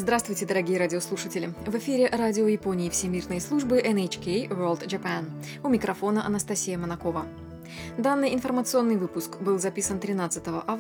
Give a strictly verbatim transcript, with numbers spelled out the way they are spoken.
Здравствуйте, дорогие радиослушатели! В эфире радио Японии Всемирной службы эн эйч кей World Japan. У микрофона Анастасия Монакова. Данный информационный выпуск был записан тринадцатого августа